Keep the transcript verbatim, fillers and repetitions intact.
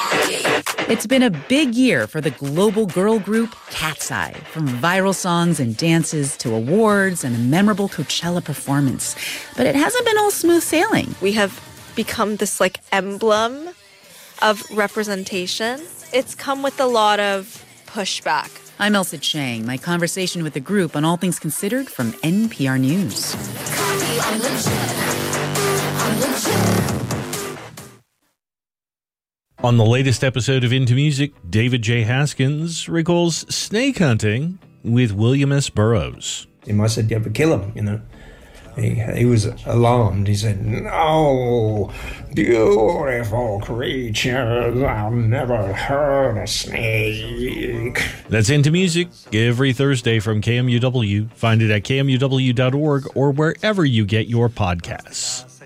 It's been a big year for the global girl group Cat's Eye, from viral songs and dances to awards and a memorable Coachella performance. But it hasn't been all smooth sailing. We have become this like emblem of representation. It's come with a lot of pushback. I'm Elsa Chang. My conversation with the group on All Things Considered from N P R News. On the latest episode of Into Music, David J. Haskins recalls snake hunting with William S. Burroughs. And I said, "You ever kill him?" You know, he he was alarmed. He said, "No, beautiful creatures. I've never heard a snake." That's Into Music every Thursday from K M U W. Find it at K M U W dot org or wherever you get your podcasts.